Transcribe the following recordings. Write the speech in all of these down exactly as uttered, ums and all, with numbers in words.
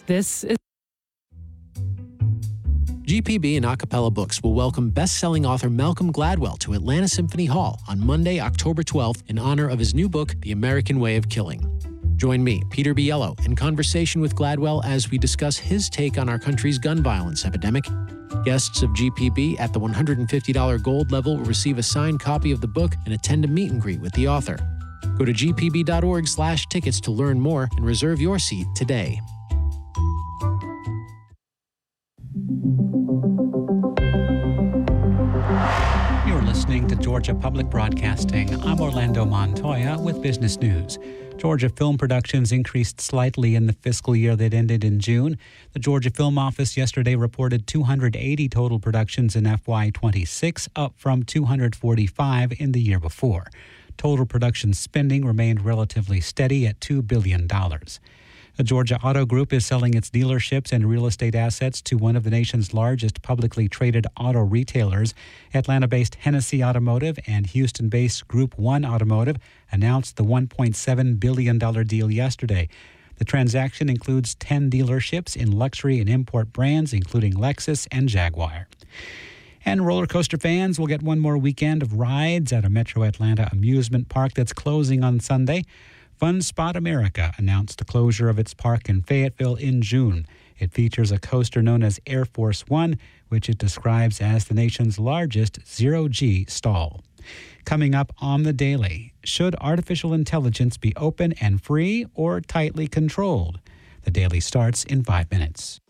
This is G P B and Acapella Books will welcome best-selling author Malcolm Gladwell to Atlanta Symphony Hall on Monday, October twelfth, in honor of his new book, The American Way of Killing. Join me, Peter Biello, in conversation with Gladwell as we discuss his take on our country's gun violence epidemic. Guests of G P B at the one hundred fifty dollars gold level will receive a signed copy of the book and attend a meet and greet with the author. Go to g p b dot org slash tickets to learn more and reserve your seat today. You're listening to Georgia Public Broadcasting. I'm Orlando Montoya with Business News. Georgia film productions increased slightly in the fiscal year that ended in June. The Georgia Film Office yesterday reported two hundred eighty total productions in F Y twenty-six, up from two hundred forty-five in the year before. Total production spending remained relatively steady at two billion dollars. The Georgia Auto Group is selling its dealerships and real estate assets to one of the nation's largest publicly traded auto retailers. Atlanta-based Hennessy Automotive and Houston-based Group One Automotive announced the one point seven billion dollars deal yesterday. The transaction includes ten dealerships in luxury and import brands, including Lexus and Jaguar. And roller coaster fans will get one more weekend of rides at a Metro Atlanta amusement park that's closing on Sunday. Fun Spot America announced the closure of its park in Fayetteville in June. It features a coaster known as Air Force One, which it describes as the nation's largest zero-G stall. Coming up on The Daily, should artificial intelligence be open and free or tightly controlled? The Daily starts in five minutes.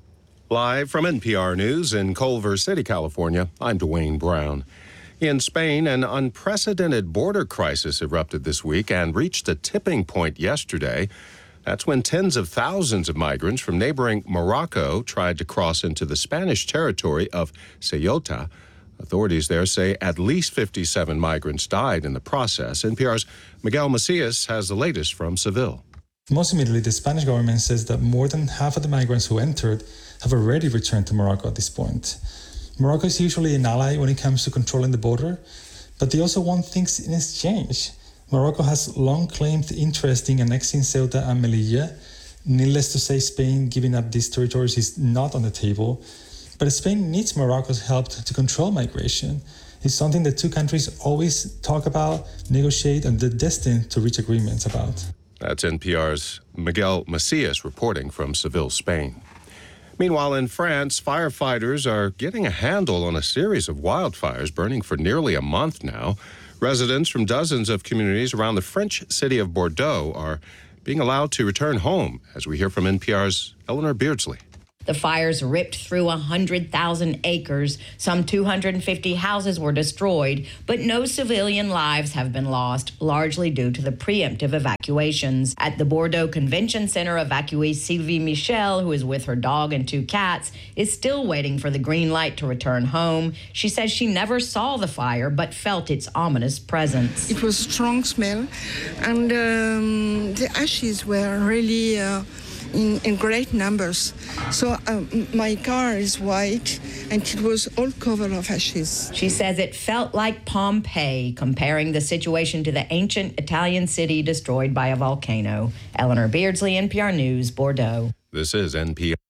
Live from N P R News in Culver City, California, I'm Dwayne Brown. In Spain, an unprecedented border crisis erupted this week and reached a tipping point yesterday. That's when tens of thousands of migrants from neighboring Morocco tried to cross into the Spanish territory of Ceuta. Authorities there say at least fifty-seven migrants died in the process. N P R's Miguel Macias has the latest from Seville. Most immediately, the Spanish government says that more than half of the migrants who entered have already returned to Morocco at this point. Morocco is usually an ally when it comes to controlling the border, but they also want things in exchange. Morocco has long claimed interest in annexing Ceuta and Melilla. Needless to say, Spain giving up these territories is not on the table, but Spain needs Morocco's help to control migration. It's something that two countries always talk about, negotiate, and they're destined to reach agreements about. That's N P R's Miguel Macias reporting from Seville, Spain. Meanwhile, in France, firefighters are getting a handle on a series of wildfires burning for nearly a month now. Residents from dozens of communities around the French city of Bordeaux are being allowed to return home, as we hear from N P R's Eleanor Beardsley. The fires ripped through one hundred thousand acres. Some two hundred fifty houses were destroyed, but no civilian lives have been lost, largely due to the preemptive evacuations. At the Bordeaux Convention Center, evacuee Sylvie Michel, who is with her dog and two cats, is still waiting for the green light to return home. She says she never saw the fire, but felt its ominous presence. It was strong smell, and um, the ashes were really... Uh, In, in great numbers. So um, my car is white and it was all covered of ashes. She says it felt like Pompeii, comparing the situation to the ancient Italian city destroyed by a volcano. Eleanor Beardsley, N P R News, Bordeaux. This is N P R.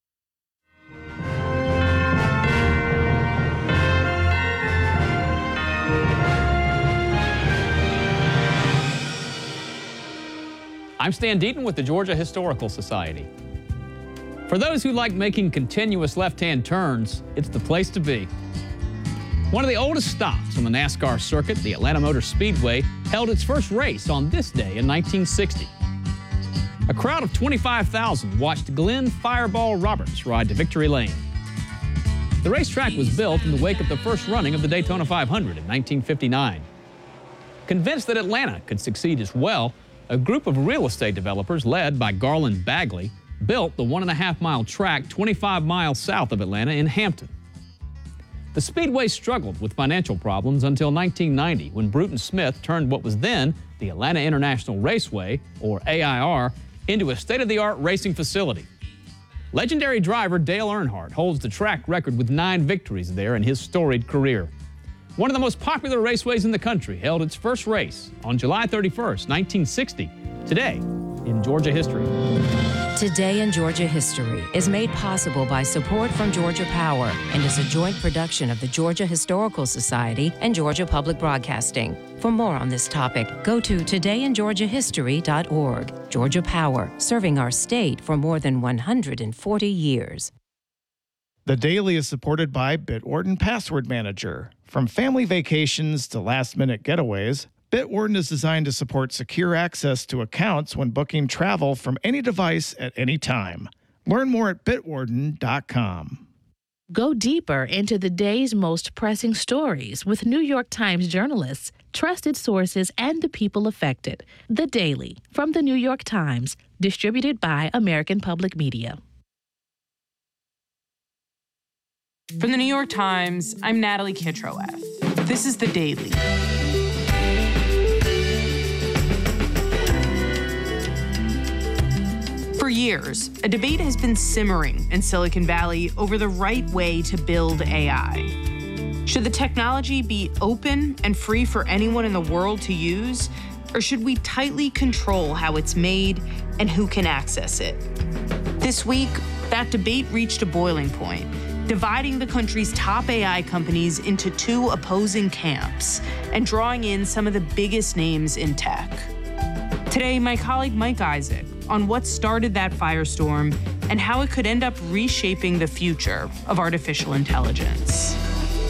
I'm Stan Deaton with the Georgia Historical Society. For those who like making continuous left-hand turns, it's the place to be. One of the oldest stops on the NASCAR circuit, the Atlanta Motor Speedway, held its first race on this day in nineteen sixty. A crowd of twenty-five thousand watched Glenn Fireball Roberts ride to victory lane. The racetrack was built in the wake of the first running of the Daytona five hundred in nineteen fifty-nine. Convinced that Atlanta could succeed as well, a group of real estate developers led by Garland Bagley built the one and a half mile track twenty-five miles south of Atlanta in Hampton. The Speedway struggled with financial problems until nineteen ninety, when Bruton Smith turned what was then the Atlanta International Raceway, or A I R, into a state-of-the-art racing facility. Legendary driver Dale Earnhardt holds the track record with nine victories there in his storied career. One of the most popular raceways in the country held its first race on July thirty-first, nineteen sixty. Today, in Georgia history. Today in Georgia History is made possible by support from Georgia Power and is a joint production of the Georgia Historical Society and Georgia Public Broadcasting. For more on this topic, go to today in georgia history dot org. Georgia Power, serving our state for more than one hundred forty years. The Daily is supported by Bitwarden Password Manager. From family vacations to last-minute getaways, Bitwarden is designed to support secure access to accounts when booking travel from any device at any time. Learn more at bitwarden dot com. Go deeper into the day's most pressing stories with New York Times journalists, trusted sources, and the people affected. The Daily from the New York Times, distributed by American Public Media. From the New York Times, I'm Natalie Kitroeff. This is The Daily. For years, a debate has been simmering in Silicon Valley over the right way to build A I. Should the technology be open and free for anyone in the world to use, or should we tightly control how it's made and who can access it? This week, that debate reached a boiling point, dividing the country's top A I companies into two opposing camps and drawing in some of the biggest names in tech. Today, my colleague Mike Isaac on what started that firestorm and how it could end up reshaping the future of artificial intelligence.